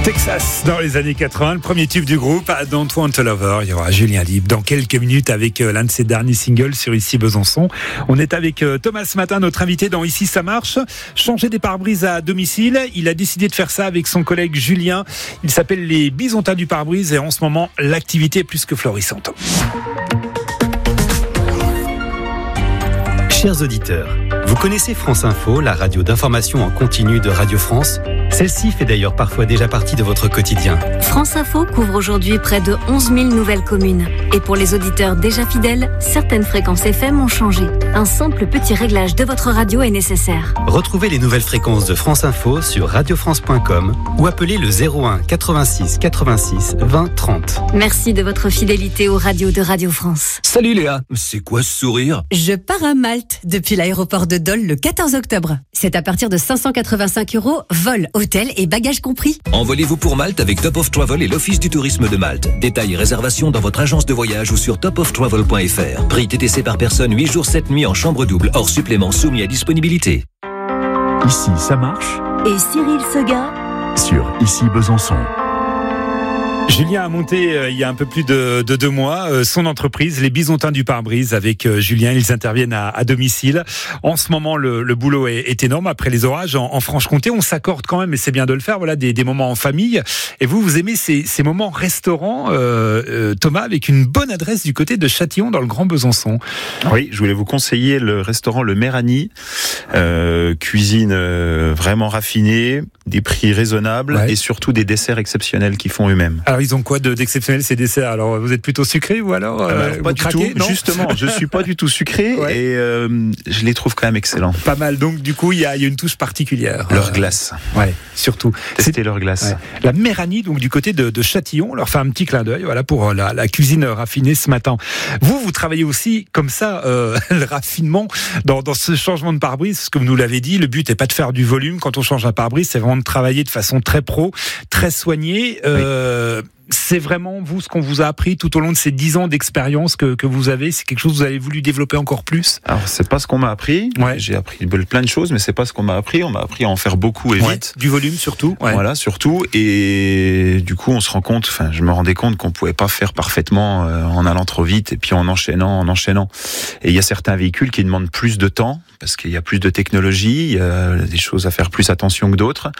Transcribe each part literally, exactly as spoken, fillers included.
Texas dans les années quatre-vingts, le premier tube du groupe, Don't Want a Lover. Il y aura Julien Libre dans quelques minutes avec l'un de ses derniers singles sur Ici Besançon. On est avec Thomas ce matin, notre invité dans Ici ça marche. Changer des pare-brises à domicile, il a décidé de faire ça avec son collègue Julien. Il s'appelle les Bisontins du pare-brise et en ce moment l'activité est plus que florissante. Chers auditeurs, vous connaissez France Info, la radio d'information en continu de Radio France ? Celle-ci fait d'ailleurs parfois déjà partie de votre quotidien. France Info couvre aujourd'hui près de onze mille nouvelles communes. Et pour les auditeurs déjà fidèles, certaines fréquences F M ont changé. Un simple petit réglage de votre radio est nécessaire. Retrouvez les nouvelles fréquences de France Info sur radio france point com ou appelez le zéro un quatre-vingt-six quatre-vingt-six vingt trente. Merci de votre fidélité aux radios de Radio France. Salut Léa, c'est quoi ce sourire ? Je pars à Malte depuis l'aéroport de Dole le quatorze octobre. C'est à partir de cinq cent quatre-vingt-cinq euros, vol, hôtel et bagages compris. Envolez-vous pour Malte avec Top of Travel et l'Office du tourisme de Malte. Détails et réservations dans votre agence de voyage ou sur top of travel point f r. Prix T T C par personne, huit jours sept nuits en chambre double, hors supplément soumis à disponibilité. Ici, ça marche. Et Cyril Seguin Sur Ici Besançon. Julien a monté euh, il y a un peu plus de, de deux mois euh, son entreprise, les Bisontins du pare-brise. Avec euh, Julien, ils interviennent à, à domicile. En ce moment, le, le boulot est, est énorme. Après les orages en, en Franche-Comté, on s'accorde quand même, et c'est bien de le faire. Voilà, des, des moments en famille. Et vous, vous aimez ces, ces moments restaurants, euh, euh, Thomas, avec une bonne adresse du côté de Châtillon, dans le Grand Besançon. Oui, je voulais vous conseiller le restaurant Le Mérani. Euh, cuisine euh, vraiment raffinée, des prix raisonnables, ouais. Et surtout des desserts exceptionnels qu'ils font eux-mêmes. Alors, ils ont quoi de, d'exceptionnel ces desserts ? Alors, vous êtes plutôt sucré ou alors euh, euh, Pas du craquez, tout. Non Justement, je suis pas du tout sucré, ouais. Et euh, je les trouve quand même excellents. Pas mal. Donc, du coup, il y, y a une touche particulière. Leur euh, glace. Ouais, surtout. Tester leur glace. Ouais. La Mérani, donc du côté de, de Châtillon, on leur fait un petit clin d'œil, voilà, pour la, la cuisine raffinée ce matin. Vous, vous travaillez aussi comme ça, euh, le raffinement dans, dans ce changement de pare-brise, parce que vous nous l'avez dit, le but n'est pas de faire du volume quand on change un pare-brise, c'est vraiment de travailler de façon très pro, très soignée. Euh, oui. C'est vraiment, vous, ce qu'on vous a appris tout au long de ces dix ans d'expérience que, que vous avez. C'est quelque chose que vous avez voulu développer encore plus ? Alors, c'est pas ce qu'on m'a appris. Ouais. J'ai appris plein de choses, mais c'est pas ce qu'on m'a appris. On m'a appris à en faire beaucoup et ouais. vite. Du volume, surtout. Ouais. Voilà, surtout. Et du coup, on se rend compte, enfin, je me rendais compte qu'on pouvait pas faire parfaitement euh, en allant trop vite et puis en enchaînant, en enchaînant. Et il y a certains véhicules qui demandent plus de temps parce qu'il y a plus de technologie, il y a des choses à faire plus attention que d'autres.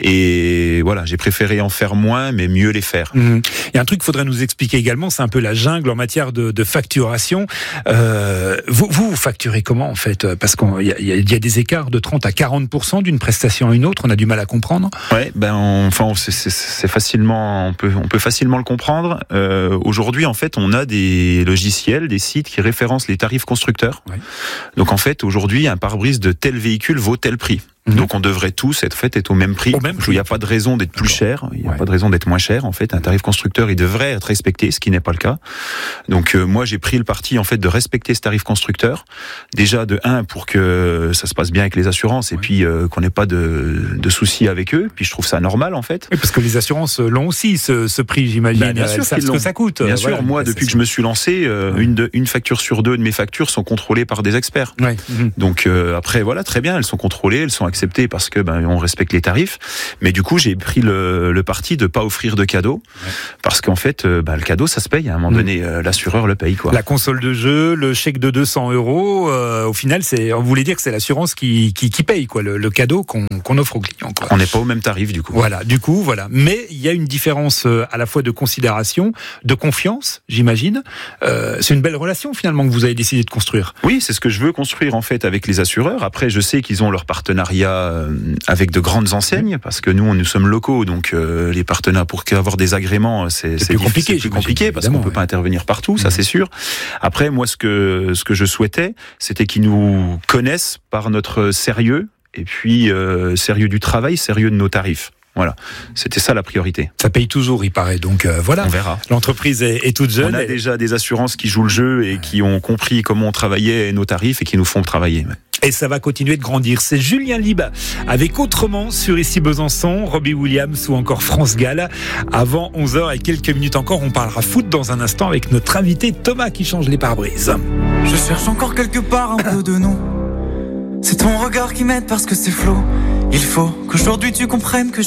Et voilà, j'ai préféré en faire moins, mais mieux les faire. Mmh. Il y a un truc qu'il faudrait nous expliquer également, c'est un peu la jungle en matière de, de facturation. Euh, vous, vous, vous facturez comment en fait ? Parce qu'il y, y, y a des écarts de trente à quarante pour cent d'une prestation à une autre, on a du mal à comprendre. Ouais, ben on, enfin c'est, c'est, c'est facilement, on peut, on peut facilement le comprendre. Euh, aujourd'hui, en fait, on a des logiciels, des sites qui référencent les tarifs constructeurs. Ouais. Donc en fait, aujourd'hui, un pare-brise de tel véhicule vaut tel prix. Mmh. Donc on devrait tous être fait être au même prix. Au même prix. Il n'y a pas de raison d'être plus cher, il n'y a ouais. pas de raison d'être moins cher. En fait, un tarif constructeur, il devrait être respecté, ce qui n'est pas le cas. Donc euh, moi, j'ai pris le parti en fait de respecter ce tarif constructeur. Déjà de un pour que ça se passe bien avec les assurances et ouais. puis euh, qu'on n'ait pas de, de soucis avec eux. Puis je trouve ça normal en fait. Oui, parce que les assurances l'ont aussi ce, ce prix, j'imagine. Ben, bien sûr, savent ce que ça coûte. Bien voilà, sûr, moi depuis que je me suis lancé, euh, ouais. une, de, une facture sur deux de mes factures sont contrôlées par des experts. Ouais. Mmh. Donc euh, après voilà, très bien, elles sont contrôlées, elles sont acceptées parce que ben, on respecte les tarifs, mais du coup j'ai pris le, le parti de pas offrir de cadeau, ouais. parce qu'en fait euh, ben, le cadeau ça se paye, à un moment mmh. donné euh, l'assureur le paye quoi. La console de jeu, le chèque de deux cents euros, euh, au final c'est, on voulait dire que c'est l'assurance qui, qui, qui paye quoi, le, le cadeau qu'on, qu'on offre aux clients quoi. On n'est pas au même tarif du coup. Voilà, du coup voilà, mais il y a une différence euh, à la fois de considération, de confiance, j'imagine. Euh, c'est une belle relation finalement que vous avez décidé de construire. Oui, c'est ce que je veux construire en fait avec les assureurs. Après je sais qu'ils ont leur partenariat euh, avec de grandes enseignes, parce que nous, nous sommes locaux, donc euh, les partenaires, pour avoir des agréments, c'est, c'est, c'est plus compliqué, c'est plus compliqué parce qu'on peut ouais. pas intervenir partout, ça mmh. c'est sûr. Après, moi, ce que ce que je souhaitais, c'était qu'ils nous connaissent par notre sérieux, et puis euh, sérieux du travail, sérieux de nos tarifs. Voilà, c'était ça la priorité. Ça paye toujours, il paraît, donc euh, voilà. On verra. L'entreprise est, est toute jeune. On a et... déjà des assurances qui jouent le jeu et ouais. qui ont compris comment on travaillait et nos tarifs et qui nous font travailler. Et ça va continuer de grandir. C'est Julien Libre avec Autrement sur Ici Besançon, Robbie Williams ou encore France Gall. Avant onze heures et quelques minutes encore, on parlera foot dans un instant avec notre invité Thomas qui change les pare-brises. Je cherche encore quelque part un peu de nous. C'est ton regard qui m'aide parce que c'est flou. Il faut qu'aujourd'hui tu comprennes que j'ai